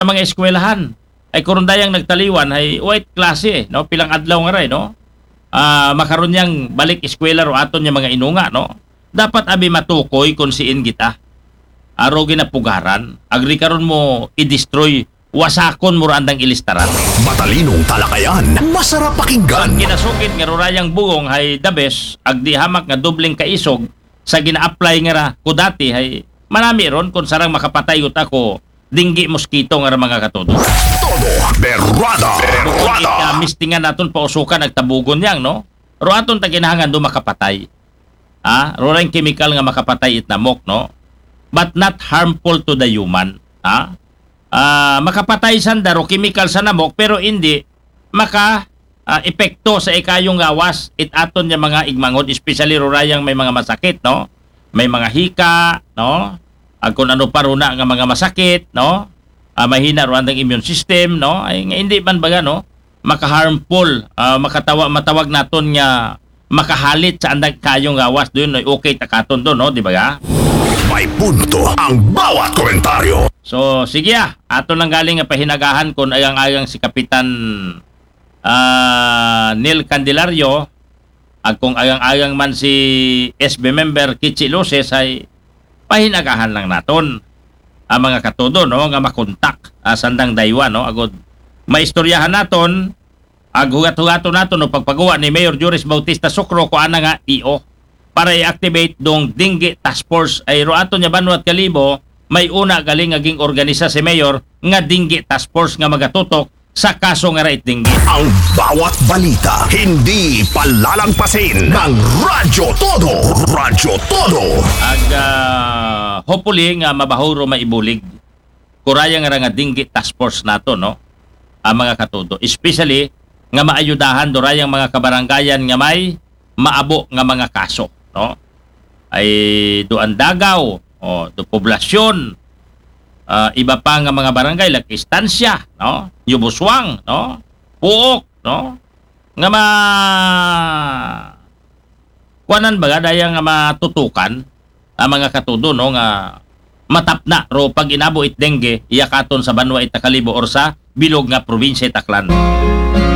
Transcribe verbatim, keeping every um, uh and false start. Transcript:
sa mga eskwelahan ay kurundayang nagtaliwan ay white klase no pilang adlaw nga ray no ah makaron yang balik eskwela ro aton yang mga inunga no dapat abi matukoy kung siin kita aro ginapugaran agri karon mo i-destroy wasakon mo randang ilistaran Matalinong talakayan, masarap pakinggan. kinasugid nga rurayang bugong hay the best agdi hamak nga dobleng kaisog sa gina-apply nga ra ko dati hay manami ron kung sarang makapatay ut ako dinggi mosquito nga ra mga katudo. Todo berrada, Bukod berrada. ika mistingan naton pausukan nagtabugon yang no. Ro aton ta ginahangan do makapatay. Ah, ro ring chemical nga makapatay it namok no. But not harmful to the human. Ah, ah makapatay sanda ro chemical sa namok pero hindi maka ah, epekto sa ikayong gawas it aton nga mga igmangod especially ro rayang may mga masakit no. May mga hika no. Ag kung ano pa runa nga mga masakit no. Uh, mahina ro ang immune system no ay nga hindi man baga no maka-harmful uh, makatawa matawag naton nga makahalit sa andag kayong gawas doon ay okay takaton do no di ba ga May punto ang bawat komentaryo. so sige ah ato lang galing nga pahinagahan kon ayang-ayang si Kapitan uh, Neil Candelario ag kung ayang-ayang man si S B member Kichi Luces ay pahinagahan lang naton ang mga katudo no nga makontak uh, sandang daywa no agod maistoryahan naton ag hugat-hugato naton no pagpagawa ni Mayor Joris Bautista Sucro ko ana nga I O para i-activate dong Dengue Task Force ay roato nya Banwat Kalibo may una galing aging organisa si Mayor nga Dengue Task Force nga magatutok sa kaso nga rait dengue. Ang bawat balita, hindi palalampasin ng Radyo Todo. Radyo Todo. Ag uh, hopefully nga mabahuro maibulig kuraya nga nga Dengue Task Force nato no ang mga katudo especially nga maayudahan dorayang mga kabarangayan nga may maabo nga mga kaso no ay doan dagaw o do poblasyon uh, iba pa nga mga barangay like Estancia no Yubuswang no Puok no nga ma kuanan baga daya nga matutukan ang mga katudo no nga matapna ro pag inabo it dengue iyakaton sa Banwa it Kalibo or sa bilog nga probinsya Taclan.